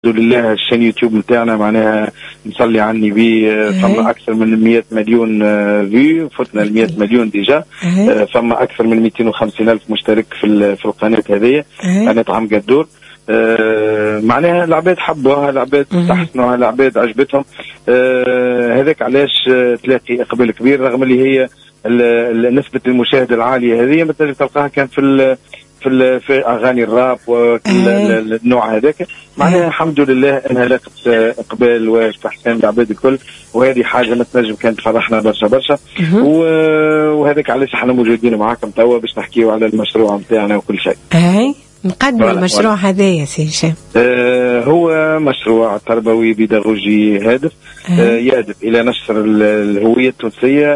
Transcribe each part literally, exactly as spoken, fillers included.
الحمد لله الشان يوتيوب نتاعنا معناها نصلي عني بيه فما اكثر من مئة مليون فيو، فتنا ال مئة مليون ديجا. فما اكثر من مئتين وخمسين الف مشترك في في القناه هذه قناه عم قدور. معناها العباد حبوها، العباد استحسنوها، العباد عجبتهم. هذاك علاش تلاقي اقبال كبير رغم اللي هي نسبه المشاهده العاليه هذه ما تنجم تلقاها كان في في في اغاني الراب والنوع هذاك. معناها الحمد لله انها لقت اقبال واستحسان العباد الكل، وهذه حاجه ما تنجم كانت تفرحنا برشا برشا. وهذاك علاش احنا موجودين معاكم توا باش نحكيو على المشروع نتاعنا وكل شيء. اي نقدم المشروع هذا يا سي هشام. آه هو مشروع تربوي بيداغوجي هادف، آه يهدف الى نشر الهويه التونسيه.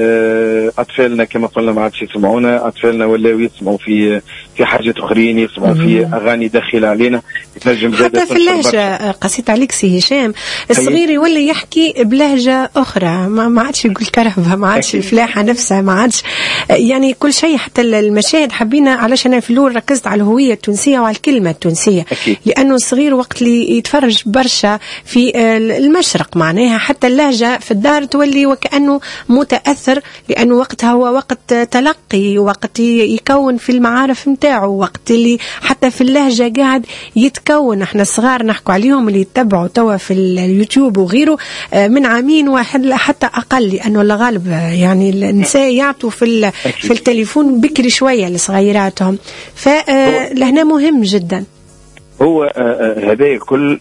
آه اطفالنا كما قلنا ما عادش يسمعونا، اطفالنا ولاو يسمعوا في في حاجات اخرين، يسمعوا في اغاني داخله علينا تنجم حتى في اللهجه. قصيت عليك سي هشام، الصغير يولي يحكي بلهجه اخرى، ما عادش يقول كرهبه، ما عادش الفلاحه نفسها، ما عادش يعني كل شيء. حتى المشاهد حبينا، علاش انا في الاول ركزت على الهويه التونسيه وعلى الكلمه التونسيه أكيد. لانه الصغير وقت اللي يتفرج برشا في المشرق معناها حتى اللهجه في الدار تولي وكانه متاثر، لانه وقتها هو وقت تلقي، وقت يكون في المعارف نتاعو، وقت اللي حتى في اللهجه قاعد يتكون. احنا الصغار نحكوا عليهم اللي يتبعوا توا في اليوتيوب وغيره من عامين واحد حتى اقل، لانه الغالب يعني النساء يعطوا في في التليفون بكري شويه لصغيراتهم، فلهنا مهم جدا. هو هذا كل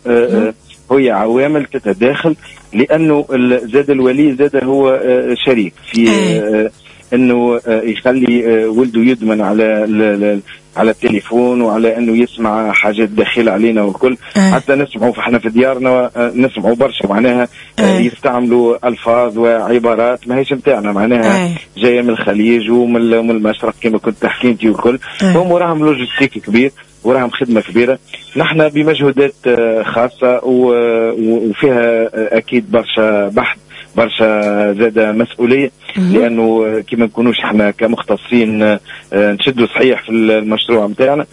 هي عوامل تتداخل، لانه زاد الولي زاد هو شريك في انه يخلي ولده يدمن على على التليفون وعلى انه يسمع حاجات داخله علينا والكل. حتى نسمعوا احنا في ديارنا نسمعوا برشا معناها يستعملوا الفاظ وعبارات ما هيش نتاعنا، معناها جايه من الخليج ومن المشرق كما كنت تحكي انت والكل. هم وراهم لوجيستيك كبير، وراهم خدمه كبيره. نحن بمجهودات خاصه وفيها اكيد برشا بحث، برشا زاد مسؤوليه، لانه كما نكونوش احنا كمختصين نشدوا صحيح في المشروع نتاعنا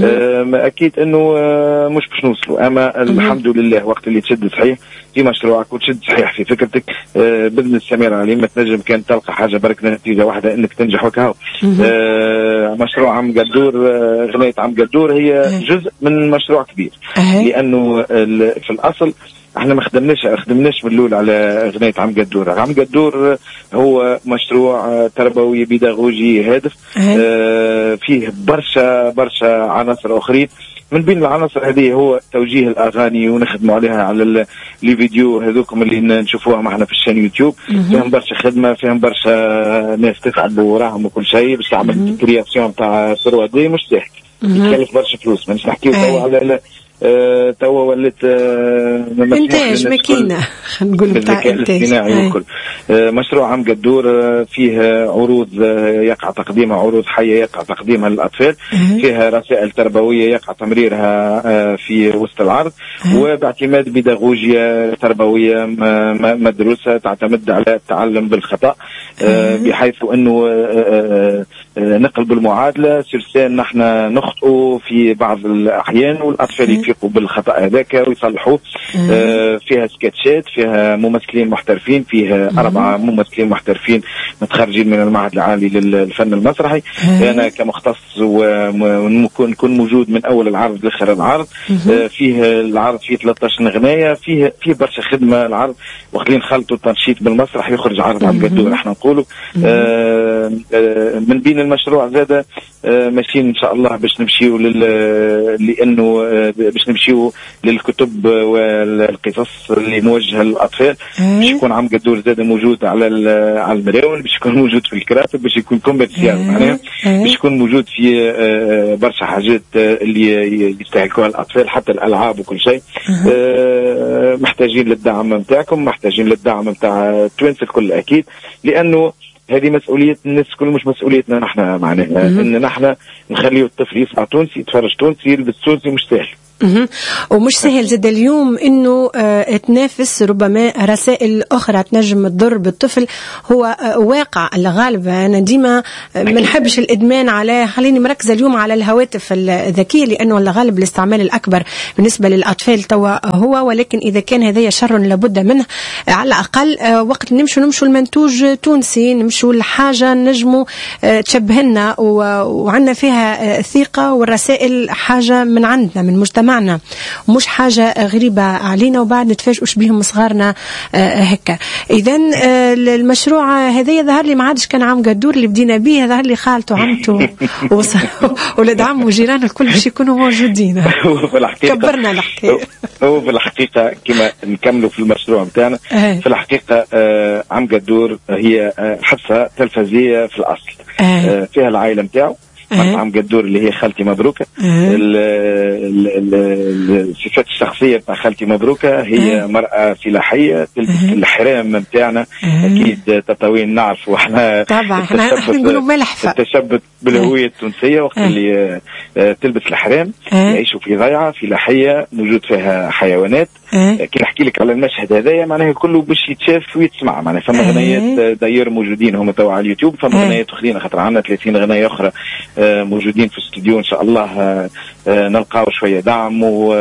اكيد انه مش باش نوصلوا. اما الحمد لله وقت اللي تشد صحيح في مشروعك وتشد صحيح في فكرتك باذن السمير عليه ما تنجم كان تلقى حاجه برك نتيجه واحده انك تنجح وكهو. مشروع عم قدور، غنايه عم قدور هي جزء من مشروع كبير، لانه في الاصل احنا ما خدمناش خدمناش من الاول على غنايه عم قدور. عم قدور هو مشروع تربوي بيداغوجي هادف اه فيه برشا برشا عناصر اخرين. من بين العناصر هذه هو توجيه الاغاني ونخدموا عليها على لي فيديو هذوكم اللي نشوفوها معنا في الشان يوتيوب. فيهم برشا خدمه، فيهم برشا ناس تتعب وراهم وكل شيء باش تعمل كرياسيون تاع ثرو دي مش ساهل، يكلف برشا فلوس. مانيش نحكيو توا على أه توا ولات أه انتاج ماكينه خلينا نقول بتاع الذكاء الاصطناعي وكل. أه مشروع عم قدور أه فيه عروض أه يقع تقديمها، عروض حيه يقع تقديمها للاطفال، فيها رسائل تربويه يقع تمريرها أه في وسط العرض، وباعتماد بيداغوجيا تربويه مدروسه تعتمد على التعلم بالخطا، أه بحيث انه أه أه نقلب المعادله سرسان نحن نخطئوا في بعض الاحيان والاطفال يفيقوا بالخطا هذاك ويصلحوه. آه فيها سكتشات، فيها ممثلين محترفين، فيها اربعه ممثلين محترفين متخرجين من المعهد العالي للفن المسرحي. انا كمختص ونكون نكون موجود من اول العرض لاخر العرض. آه فيه العرض فيه ثلاثة عشر غنايه، فيه فيه برشا خدمه العرض، وخلين نخلطوا التنشيط بالمسرح يخرج عرض عم قدور احنا نقولوا. آه آه من بين المشروع زاد آه ماشيين ان شاء الله باش نمشيو لل لانه باش نمشيو للكتب والقصص اللي موجهه للاطفال. باش يكون عم قدور زاد موجود على على المراول، باش يكون موجود في الكراتب، باش يكون كومبيتيسيون معناها، باش يكون موجود في برشا حاجات اللي يستهلكوها الاطفال حتى الالعاب وكل شيء. محتاجين للدعم نتاعكم، محتاجين للدعم نتاع التوانسه الكل اكيد، لانه هذه مسؤولية الناس كل، مش مسؤوليتنا نحن معناها ان نحن نخليه الطفل يسمع تونسي، يتفرج تونسي، يلبس تونسي، مش سهل. ومش سهل زاد اليوم انه اه تنافس ربما رسائل اخرى تنجم تضر بالطفل. هو اه واقع الغالب. انا ديما ما نحبش الادمان على، خليني مركزه اليوم على الهواتف الذكيه لانه الغالب الاستعمال الاكبر بالنسبه للاطفال توا هو، ولكن اذا كان هذا شر لابد منه. على الاقل اه وقت نمشوا نمشوا المنتوج تونسي، نمشوا لحاجه نجموا اه تشبهنا وعندنا فيها اه ثقه، والرسائل حاجه من عندنا من مجتمعنا مش حاجة غريبة علينا وبعد نتفاجئوش بهم صغارنا هكا. إذن المشروع هذا يظهر لي ما عادش كان عام قدور اللي بدينا به، يظهر لي خالته وعمته ولد عمه وجيرانه الكل باش يكونوا موجودين. هو في الحقيقة كبرنا الحكاية. هو في الحقيقة كما نكملوا في المشروع بتاعنا، في الحقيقة عام قدور هي حفصة تلفزية في الأصل فيها العائلة متاعه. عم قدور اللي هي خالتي مبروكة. الصفات الشخصية بتاع خالتي مبروكة هي مرأة فلاحية تلبس الحرام متاعنا، أكيد تطاوين نعرف وإحنا طبعا إحنا نقولوا ملحفة تشبت بالهوية التونسية وقت اللي تلبس الحرام. يعيشوا في ضيعة فلاحية موجود فيها حيوانات. كي نحكي لك على المشهد هذايا معناها كله باش يتشاف ويتسمع. معناها فما غنيات داير موجودين هم توا على اليوتيوب، فما غنيات أخرين خاطر عندنا ثلاثين غنية أخرى موجودين في الاستوديو. إن شاء الله نلقاو شوية دعم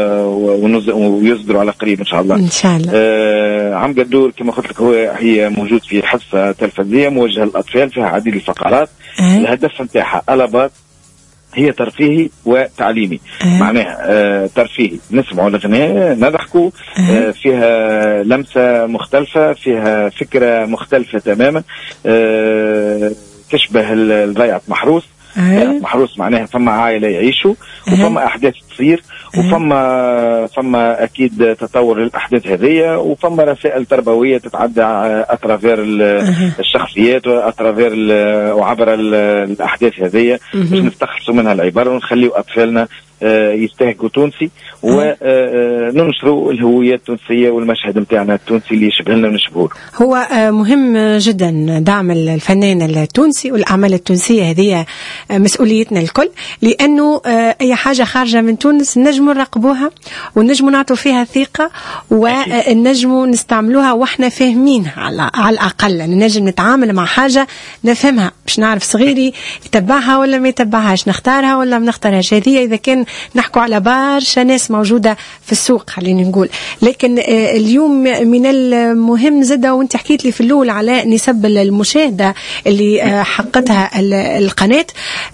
ويصدروا على قريب إن شاء الله. إن شاء الله. عم قدور كما قلت لك هو هي موجود في حصة تلفزية موجهة للأطفال فيها عديد الفقرات. الهدف نتاعها ألبات هي ترفيهي وتعليمي. أه. معناها آه ترفيهي نسمعوا الأغنية نضحكوا، أه. آه فيها لمسة مختلفة، فيها فكرة مختلفة تماما. آه تشبه الضيعة محروس. أه. محروس معناها فما عائلة يعيشوا وفما أحداث تصير وفما فما أكيد تطور للأحداث هذية وفما رسائل تربوية تتعدى أطرافير الشخصيات وأطرافير وعبر الأحداث هذية باش نستخلصوا منها العبارة ونخليوا أطفالنا يستهجوا تونسي وننشروا الهوية التونسية والمشهد متاعنا التونسي اللي يشبه لنا ونشبهه. هو مهم جدا دعم الفنان التونسي والأعمال التونسية، هذه مسؤوليتنا الكل، لأنه أي حاجة خارجة من تونس نجموا نراقبوها ونجموا نعطوا فيها ثقة ونجموا نستعملوها وإحنا فاهمينها على على الأقل. نجم نتعامل مع حاجة نفهمها باش نعرف صغيري يتبعها ولا ما يتبعهاش، نختارها ولا ما نختارهاش. هذه إذا كان نحكوا على برشا ناس موجودة في السوق خلينا نقول. لكن اليوم من المهم زادة، وانت حكيت لي في الأول على نسب المشاهدة اللي حققتها القناة،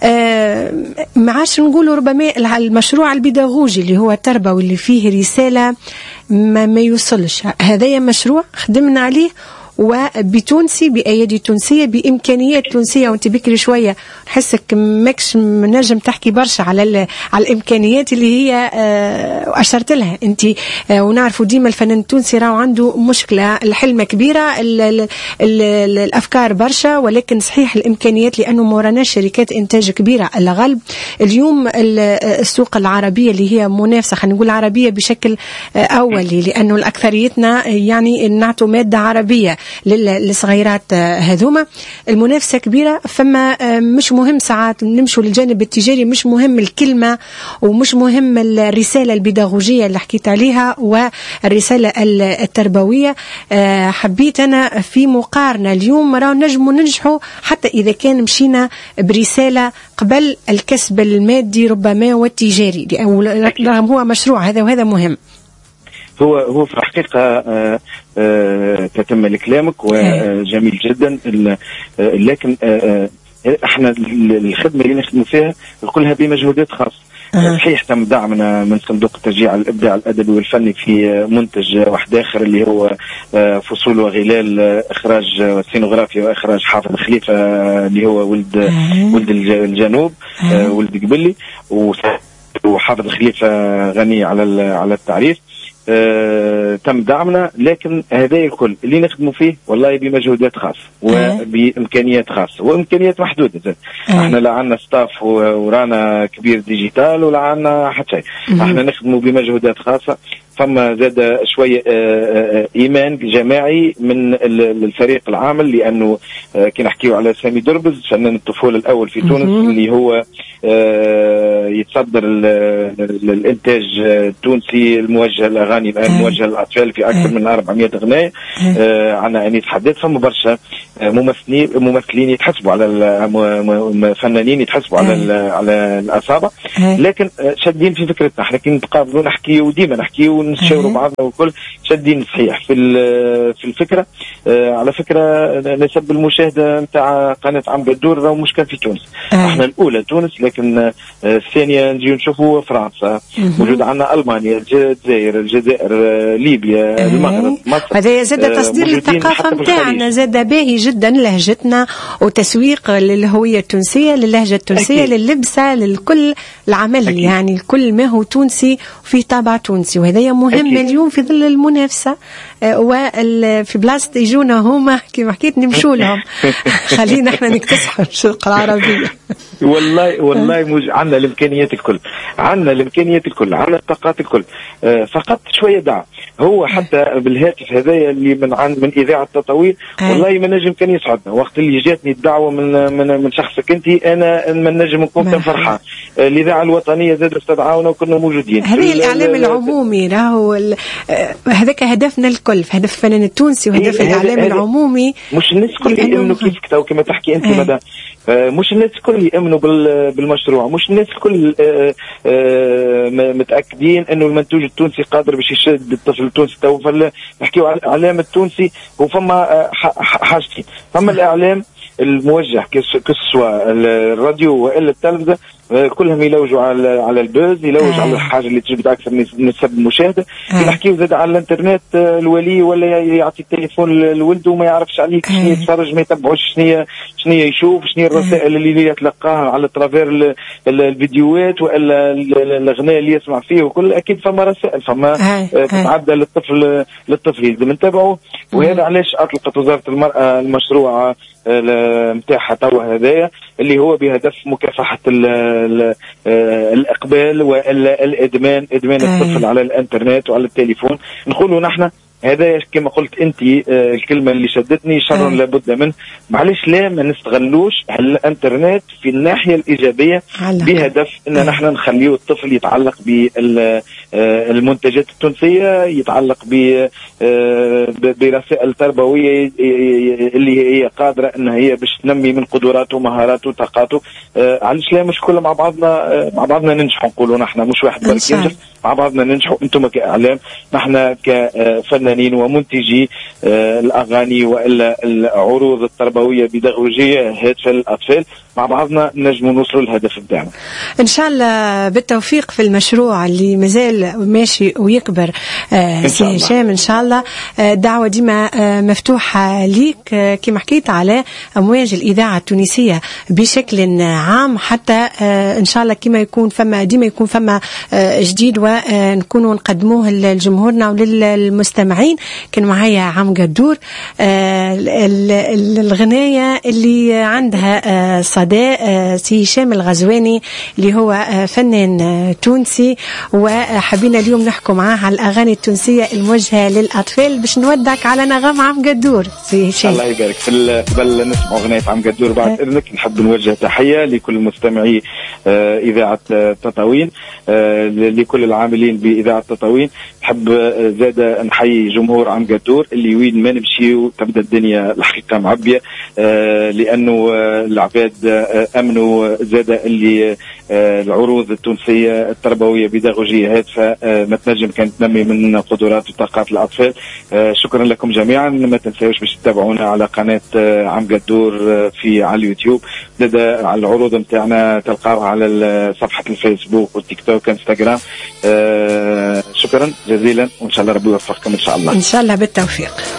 ما عادش نقولوا ربما المشروع البيداغوجي اللي هو التربوي اللي فيه رسالة ما, ما يوصلش. هذا مشروع خدمنا عليه وبتونسي بأيادي تونسية بإمكانيات تونسية. وانت بكري شوية نحسك ماكش نجم تحكي برشا على على الإمكانيات اللي هي أشرت لها انت. ونعرفوا ديما الفنان التونسي راهو عنده مشكلة، الحلمة كبيرة، ال ال ال الأفكار برشا، ولكن صحيح الإمكانيات لأنه مورانا شركات إنتاج كبيرة. الغالب اليوم السوق العربية اللي هي منافسة خلينا نقول عربية بشكل أولي، لأنه الأكثريتنا يعني نعطوا مادة عربية للصغيرات هذوما. المنافسة كبيرة، فما مش مهم ساعات نمشوا للجانب التجاري، مش مهم الكلمة ومش مهم الرسالة البيداغوجية اللي حكيت عليها والرسالة التربوية. حبيت أنا في مقارنة اليوم راو نجموا ننجحوا حتى إذا كان مشينا برسالة قبل الكسب المادي ربما والتجاري، رغم هو مشروع هذا وهذا مهم. هو هو في الحقيقة آه آه تتم كلامك وجميل جدا، لكن آه احنا الخدمة اللي نخدموا فيها كلها بمجهودات خاصة. أه. صحيح تم دعمنا من صندوق التشجيع على الإبداع الأدبي والفني في منتج واحد آخر اللي هو فصول وغلال، إخراج سينوغرافيا وإخراج حافظ خليفة اللي هو ولد أه. ولد الجنوب، أه. ولد قبلي، وحافظ خليفة غني على على التعريف. آه، تم دعمنا، لكن هذا الكل اللي نخدموا فيه والله بمجهودات خاصة وبإمكانيات خاصة وإمكانيات محدودة. أه. احنا لا عنا ستاف ورانا كبير ديجيتال ولا عنا حتى شيء، احنا نخدموا بمجهودات خاصة. فما زاد شويه ايمان جماعي من الفريق العامل، لانه كي نحكيو على سامي دربز فنان الطفوله الاول في تونس اللي هو يتصدر الانتاج التونسي الموجه للاغاني الموجهه للاطفال في اكثر من أربعمائة اغنيه. عندنا انيس حداد، فما برشا ممثلين ممثلين يتحسبوا على فنانين يتحسبوا على على الاصابع، لكن شادين في فكرتنا احنا كي نتقابلوا نحكي وديما نحكي ونشاوروا بعضنا والكل شادين صحيح في في الفكره. على فكره نسب المشاهده نتاع قناه عم بدور راهو مش كان في تونس، احنا الاولى تونس، لكن الثانيه نجي نشوفوا فرنسا، موجود عندنا المانيا، الجزائر، الجزائر، ليبيا، المغرب، مصر. هذا زاد تصدير للثقافه نتاعنا، زاد باهي جدا لهجتنا وتسويق للهويه التونسيه، للهجه التونسيه، أكيد. لللبسه، للكل العمل، أكيد. يعني الكل ما هو تونسي وفيه طابع تونسي، وهذا مهم، أكيد. اليوم في ظل المنافسه وفي بلاصه يجونا هما كما حكيت نمشوا لهم خلينا احنا نكتسحوا الشرق العربيه. والله والله موج... عندنا الامكانيات الكل، عندنا الامكانيات الكل، عندنا الطاقات الكل، آه فقط شويه دعم. هو حتى بالهاتف هذايا اللي من عن من اذاعه تطاوين والله ما نجم كان يسعدنا وقت اللي جاتني الدعوه من من من شخصك انت، انا ما نجم نكون كان فرحان. آه الاذاعه الوطنيه زاد استدعاونا وكنا موجودين. هذه الاعلام العمومي راهو هذاك هدفنا الكل، هدف الفنان التونسي وهدف الاعلام العمومي. مش الناس الكل يامنوا كيفك تو كما تحكي انت مدى، مش الناس الكل يامنوا بالمشروع، مش الناس الكل متاكدين انه المنتوج التونسي قادر باش يشد الطفل التونسي. تو نحكيو على الاعلام التونسي وفما حاجتين، فما الاعلام الموجه كسوا الراديو والا التلفزه كلهم يلوجوا على على البوز، يلوج آه. على الحاجه اللي تجيب اكثر نسب المشاهده. آه. نحكيو زاد على الانترنت، الولي ولا يعطي التليفون لولده وما يعرفش عليك شنو آه. يتفرج، ما يتبعوش شنو شنو يشوف، شنو الرسائل اللي يتلقاها على ترافير الفيديوهات والا الاغنيه اللي يسمع فيه وكل. اكيد فما رسائل، فما آه. تتعدى للطفل للطفل لازم نتابعه. وهذا علاش اطلقت وزاره المراه المشروع نتاعها توا هذايا اللي هو بهدف مكافحه ال ال الاقبال والادمان، ادمان الطفل على الانترنت وعلى التليفون. نقولوا نحن هذا كما قلت انت الكلمه اللي شدتني، شر لابد منه. معلش لا ما نستغلوش الانترنت في الناحيه الايجابيه بهدف ان نحن نخليه الطفل يتعلق بالمنتجات التونسيه، يتعلق برسائل تربويه اللي هي قادره ان هي باش تنمي من قدراته ومهاراته وطاقاته. علاش لا مش كلنا مع بعضنا مع بعضنا ننجحوا، نقولوا نحن مش واحد برك ينجح، مع بعضنا ننجحوا. انتم كاعلام، نحن كفنانين ومنتجي الاغاني والا العروض التربويه بدغوجيه هادفه للاطفال، مع بعضنا نجموا نوصلوا للهدف بتاعنا ان شاء الله. بالتوفيق في المشروع اللي مازال ماشي ويكبر سي هشام ان شاء الله. دعوه ديما مفتوحه ليك كما حكيت على امواج الاذاعه التونسيه بشكل عام، حتى ان شاء الله كما يكون فما ديما يكون فما جديد ونكونوا نقدموه لجمهورنا وللمستمعين. كان معايا عم قدور الغنايه اللي عندها صداء سي هشام الغزواني اللي هو فنان تونسي، وحبينا اليوم نحكوا معاه على الاغاني التونسيه الموجهه للاطفال. باش نودعك على نغم عم قدور سي هشام. الله يبارك. في قبل نسمع اغنيه عم قدور بعد اذنك نحب نوجه تحيه لكل مستمعي اذاعه تطاوين، لكل العاملين باذاعه تطاوين. نحب زاد نحيي جمهور عم قدور اللي وين ما نمشي تبدا الدنيا الحقيقه معبيه، لانه العباد امنوا زاد اللي العروض التونسيه التربويه بدغوجيه هادفه ما تنجم كانت تنمي من قدرات وطاقات الاطفال. شكرا لكم جميعا. ما تنساوش باش تتابعونا على قناه عم قدور في على اليوتيوب، زاد على العروض نتاعنا تلقاوها على صفحه الفيسبوك والتيك توك وانستغرام. شكرا جزيلا، وان شاء الله ربي يوفقكم ان شاء الله. ان شاء الله بالتوفيق.